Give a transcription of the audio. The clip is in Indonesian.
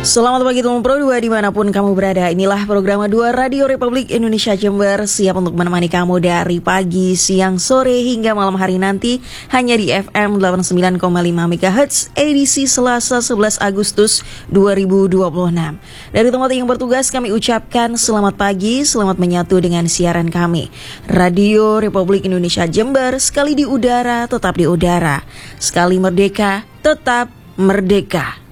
Selamat pagi teman Pro 2 dimanapun kamu berada. Inilah program 2 Radio Republik Indonesia Jember, siap untuk menemani kamu dari pagi, siang, sore hingga malam hari nanti hanya di FM 89,5 MHz edisi Selasa 11 Agustus 2026. Dari tempat yang bertugas kami ucapkan selamat pagi, selamat menyatu dengan siaran kami. Radio Republik Indonesia Jember, sekali di udara tetap di udara, sekali merdeka tetap merdeka.